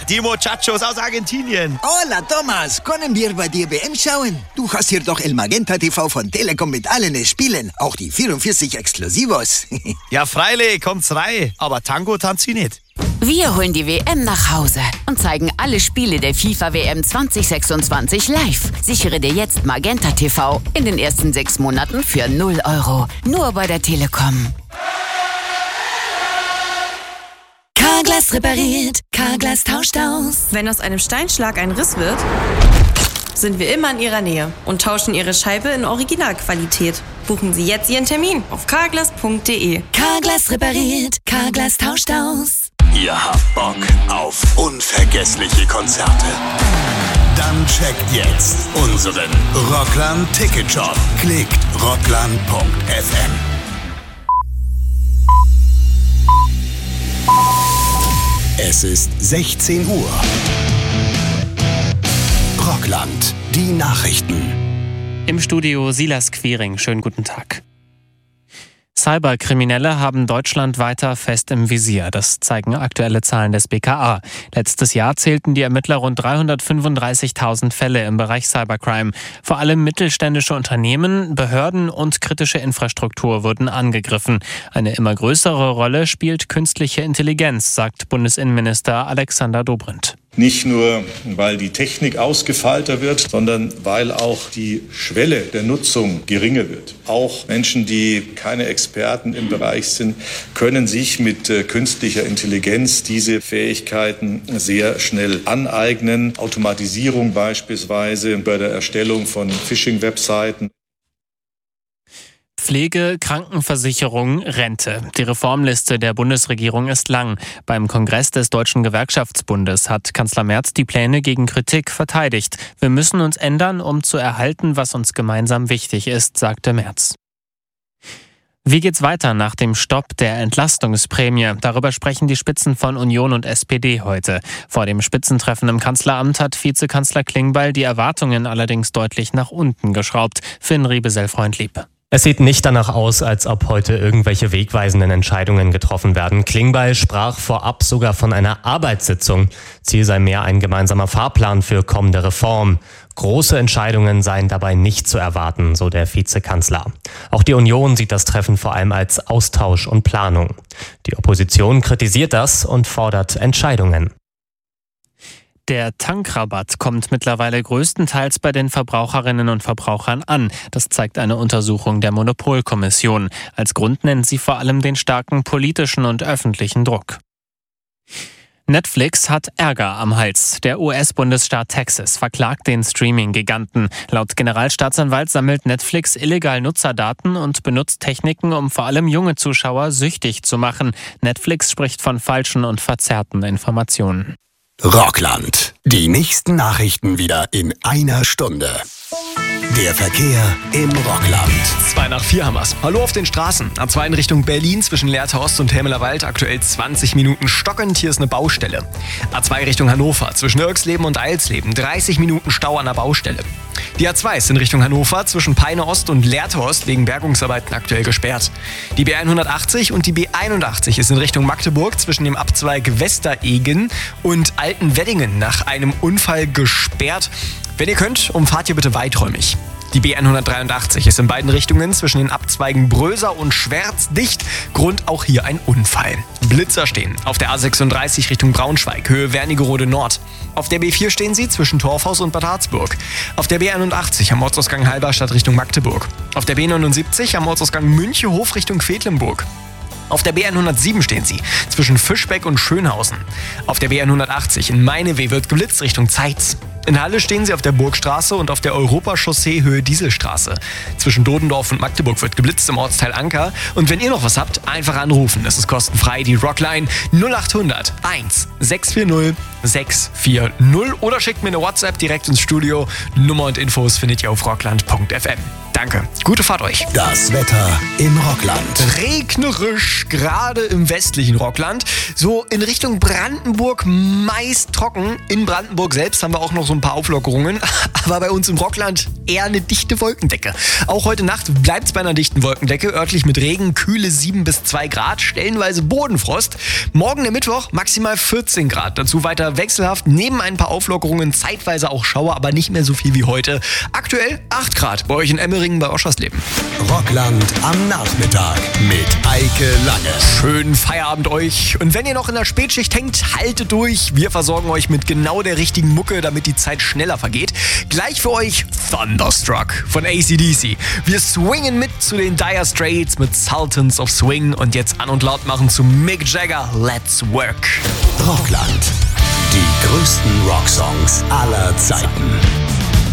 die Muchachos aus Argentinien. Hola, Thomas. Können wir bei dir WM schauen? Du hast hier doch El Magenta TV von Telekom mit allen Spielen. Auch die 44 Exklusivos. Ja, freilich, kommt's rein. Aber Tango tanzt sie nicht. Wir holen die WM nach Hause und zeigen alle Spiele der FIFA-WM 2026 live. Sichere dir jetzt Magenta TV in den ersten 6 Monaten für 0 €. Nur bei der Telekom. Carglass repariert, Carglass tauscht aus. Wenn aus einem Steinschlag ein Riss wird, sind wir immer in Ihrer Nähe und tauschen Ihre Scheibe in Originalqualität. Buchen Sie jetzt Ihren Termin auf carglass.de. Carglass repariert, Carglass tauscht aus. Ihr habt Bock auf unvergessliche Konzerte? Dann checkt jetzt unseren Rockland Ticket Shop. Klickt rockland.fm. Es ist 16 Uhr. Rockland, die Nachrichten. Im Studio Silas Quiring. Schönen guten Tag. Cyberkriminelle haben Deutschland weiter fest im Visier. Das zeigen aktuelle Zahlen des BKA. Letztes Jahr zählten die Ermittler rund 335.000 Fälle im Bereich Cybercrime. Vor allem mittelständische Unternehmen, Behörden und kritische Infrastruktur wurden angegriffen. Eine immer größere Rolle spielt künstliche Intelligenz, sagt Bundesinnenminister Alexander Dobrindt. Nicht nur, weil die Technik ausgefeilter wird, sondern weil auch die Schwelle der Nutzung geringer wird. Auch Menschen, die keine Experten im Bereich sind, können sich mit künstlicher Intelligenz diese Fähigkeiten sehr schnell aneignen. Automatisierung beispielsweise bei der Erstellung von Phishing-Webseiten. Pflege, Krankenversicherung, Rente. Die Reformliste der Bundesregierung ist lang. Beim Kongress des Deutschen Gewerkschaftsbundes hat Kanzler Merz die Pläne gegen Kritik verteidigt. Wir müssen uns ändern, um zu erhalten, was uns gemeinsam wichtig ist, sagte Merz. Wie geht's weiter nach dem Stopp der Entlastungsprämie? Darüber sprechen die Spitzen von Union und SPD heute. Vor dem Spitzentreffen im Kanzleramt hat Vizekanzler Klingbeil die Erwartungen allerdings deutlich nach unten geschraubt. Finn Riebesell-Freundlieb. Es sieht nicht danach aus, als ob heute irgendwelche wegweisenden Entscheidungen getroffen werden. Klingbeil sprach vorab sogar von einer Arbeitssitzung. Ziel sei mehr ein gemeinsamer Fahrplan für kommende Reform. Große Entscheidungen seien dabei nicht zu erwarten, so der Vizekanzler. Auch die Union sieht das Treffen vor allem als Austausch und Planung. Die Opposition kritisiert das und fordert Entscheidungen. Der Tankrabatt kommt mittlerweile größtenteils bei den Verbraucherinnen und Verbrauchern an. Das zeigt eine Untersuchung der Monopolkommission. Als Grund nennt sie vor allem den starken politischen und öffentlichen Druck. Netflix hat Ärger am Hals. Der US-Bundesstaat Texas verklagt den Streaming-Giganten. Laut Generalstaatsanwalt sammelt Netflix illegal Nutzerdaten und benutzt Techniken, um vor allem junge Zuschauer süchtig zu machen. Netflix spricht von falschen und verzerrten Informationen. Rockland. Die nächsten Nachrichten wieder in einer Stunde. Der Verkehr im Rockland. 3:02 haben wir's. Hallo auf den Straßen. A2 in Richtung Berlin zwischen Lehrterhorst und Helmelerwald. Aktuell 20 Minuten stockend. Hier ist eine Baustelle. A2 Richtung Hannover zwischen Irksleben und Eilsleben. 30 Minuten Stau an der Baustelle. Die A2 ist in Richtung Hannover zwischen Peine Ost und Lehrterhorst wegen Bergungsarbeiten aktuell gesperrt. Die B180 und die B81 ist in Richtung Magdeburg zwischen dem Abzweig Westeregen und Altenweddingen nach einem Unfall gesperrt. Wenn ihr könnt, umfahrt ihr bitte weiträumig. Die B183 ist in beiden Richtungen zwischen den Abzweigen Bröser und Schwärz dicht. Grund auch hier ein Unfall. Blitzer stehen auf der A36 Richtung Braunschweig, Höhe Wernigerode Nord. Auf der B4 stehen sie zwischen Torfhaus und Bad Harzburg. Auf der B81 am Ortsausgang Halberstadt Richtung Magdeburg. Auf der B79 am Ortsausgang Münchehof Richtung Quedlinburg. Auf der B107 stehen sie zwischen Fischbeck und Schönhausen. Auf der B180 in Meineweh wird geblitzt Richtung Zeitz. In Halle stehen sie auf der Burgstraße und auf der Europachaussee Höhe Dieselstraße. Zwischen Dodendorf und Magdeburg wird geblitzt im Ortsteil Anker. Und wenn ihr noch was habt, einfach anrufen. Es ist kostenfrei, die Rockline 0800 1 640 640 oder schickt mir eine WhatsApp direkt ins Studio. Nummer und Infos findet ihr auf rockland.fm. Danke, gute Fahrt euch. Das Wetter in Rockland. Regnerisch, gerade im westlichen Rockland. So in Richtung Brandenburg meist trocken. In Brandenburg selbst haben wir auch noch so ein paar Auflockerungen. Aber bei uns im Rockland eher eine dichte Wolkendecke. Auch heute Nacht bleibt es bei einer dichten Wolkendecke. Örtlich mit Regen, kühle 7 bis 2 Grad, stellenweise Bodenfrost. Morgen der Mittwoch maximal 14 Grad. Dazu weiter Wetter wechselhaft, neben ein paar Auflockerungen, zeitweise auch Schauer, aber nicht mehr so viel wie heute. Aktuell 8 Grad bei euch in Emmeringen bei Oschersleben. Rockland am Nachmittag mit Eike Lange. Schönen Feierabend euch. Und wenn ihr noch in der Spätschicht hängt, haltet durch. Wir versorgen euch mit genau der richtigen Mucke, damit die Zeit schneller vergeht. Gleich für euch Thunderstruck von AC/DC. Wir swingen mit zu den Dire Straits mit Sultans of Swing und jetzt an und laut machen zu Mick Jagger, Let's Work. Rockland. Die größten Rocksongs aller Zeiten.